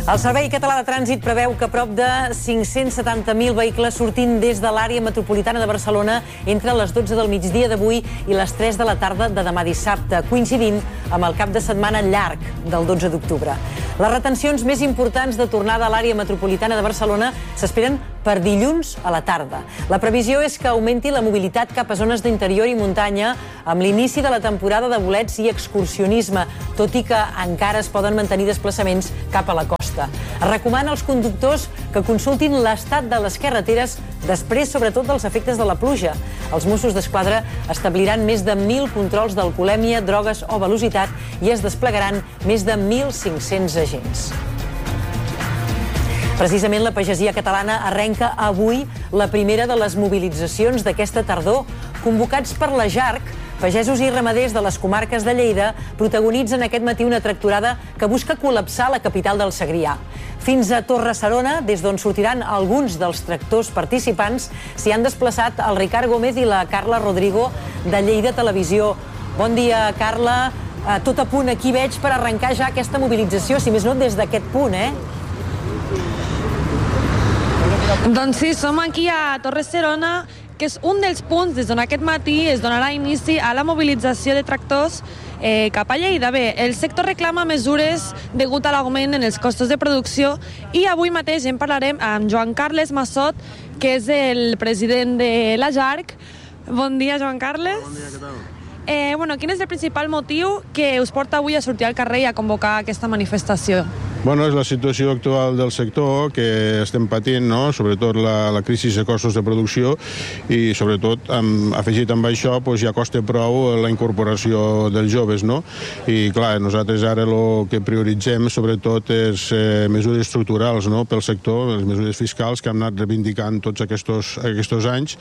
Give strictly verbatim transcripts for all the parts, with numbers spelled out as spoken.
El Servei Català de Trànsit preveu que prop de cinc-cents setanta mil vehicles sortin des de l'àrea metropolitana de Barcelona entre les dotze del migdia d'avui i les tres de la tarda de demà dissabte, coincidint amb el cap de setmana llarg del dotze d'octubre. Les retencions més importants de tornada a l'àrea metropolitana de Barcelona s'esperen per dilluns a la tarda. La previsió és que augmenti la mobilitat cap a zones d'interior i muntanya amb l'inici de la temporada de bolets i excursionisme, tot i que encara es poden mantenir desplaçaments cap a la costa. Es recomana als conductors que consultin l'estat de les carreteres després, sobretot, dels efectes de la pluja. Els Mossos d'Esquadra establiran més de mil controls d'alcoholèmia, drogues o velocitat i es desplegaran més de mil cinc-cents agents. Precisament la pagesia catalana arrenca avui la primera de les mobilitzacions d'aquesta tardor. Convocats per la Jarc, pagesos i ramaders de les comarques de Lleida protagonitzen aquest matí una tractorada que busca col·lapsar la capital del Segrià. Fins a Torre-serona, des d'on sortiran alguns dels tractors participants, s'hi han desplaçat el Ricard Gómez i la Carla Rodrigo de Lleida Televisió. Bon dia, Carla. Tot a punt aquí veig per arrencar ja aquesta mobilització, si més no des d'aquest punt, eh? Doncs sí, som aquí a Torre-serona, que és un dels punts des d'on aquest matí es donarà inici a la mobilització de tractors eh, cap a Lleida. Bé, el sector reclama mesures degut a l'augment en els costos de producció i avui mateix en parlarem amb Joan Carles Massot, que és el president de la Jarc. Bon dia, Joan Carles. Bon dia, què tal? Eh, bueno, quin és el principal motiu que us porta avui a sortir al carrer i a convocar aquesta manifestació? Bueno, és la situació actual del sector que estem patint, no? Sobretot la, la crisi de costos de producció i sobretot amb, afegit amb això doncs ja costa prou la incorporació dels joves, no? I clar, nosaltres ara el que prioritzem sobretot és eh, mesures estructurals, no? Pel sector, les mesures fiscals que hem anat reivindicant tots aquests, aquests anys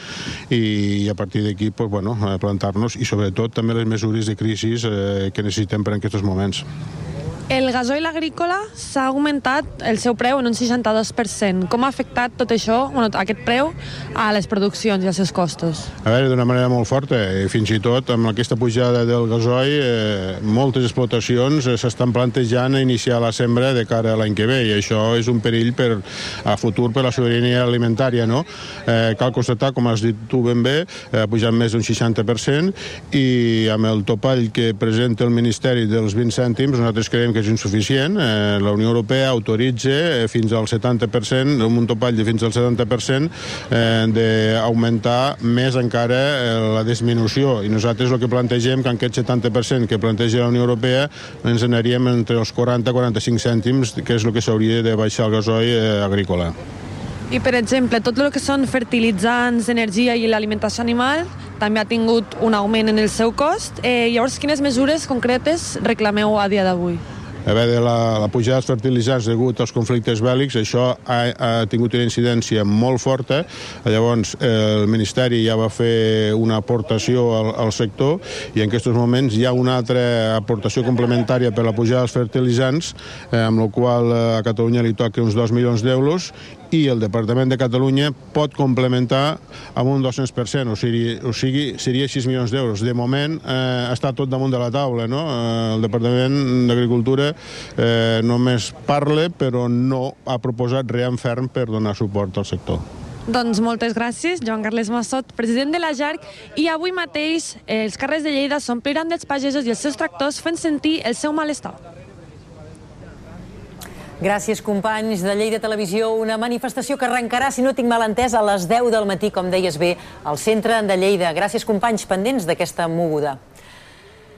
i a partir d'aquí doncs, bueno, plantar-nos i sobretot també les mesures de crisi eh, que necessitem per en aquests moments. El gasoil agrícola s'ha augmentat el seu preu en un seixanta-dos per cent. Com ha afectat tot això, bueno, aquest preu, a les produccions i als seus costos? A veure, d'una manera molt forta. Fins i tot amb aquesta pujada del gasoil, eh, moltes explotacions s'estan plantejant a iniciar la sembra de cara a l'any que ve i això és un perill per, a futur per la sobirania alimentària, no? Eh, cal constatar, com has dit tu ben bé, ha pujat més d'un seixanta per cent i amb el topall que presenta el Ministeri dels vint cèntims, nosaltres creiem que és insuficient. Eh, la Unió Europea autoritza fins al setanta per cent, amb un topall de fins al setanta per cent, eh, d'augmentar més encara eh, la disminució. I nosaltres el que plantegem que en aquest setanta per cent que planteja la Unió Europea ens anaríem entre els quaranta a quaranta-cinc cèntims, que és el que s'hauria de baixar el gasoil eh, agrícola. I, per exemple, tot el que són fertilitzants, energia i l'alimentació animal també ha tingut un augment en el seu cost. Eh, llavors, quines mesures concretes reclameu a dia d'avui? A veure, la, la pujada dels fertilitzants degut als conflictes bèl·lics, això ha, ha tingut una incidència molt forta. Llavors, el Ministeri ja va fer una aportació al, al sector i en aquests moments hi ha una altra aportació complementària per la pujada dels fertilitzants, eh, amb la qual a Catalunya li toca uns dos milions d'euros i el Departament de Catalunya pot complementar amb un dos-cents per cent, o sigui, o sigui seria sis milions d'euros. De moment eh, està tot damunt de la taula, no? Eh, el Departament d'Agricultura eh, només parla, però no ha proposat res en ferm per donar suport al sector. Doncs moltes gràcies, Joan Carles Massot, president de la Jarc, i avui mateix eh, els carrers de Lleida s'ompliran dels pagesos i els seus tractors fent sentir el seu malestar. Gràcies, companys de Lleida Televisió. Una manifestació que arrencarà, si no tinc mal entès, a les deu del matí, com deies bé, al centre de Lleida. Gràcies, companys, pendents d'aquesta moguda.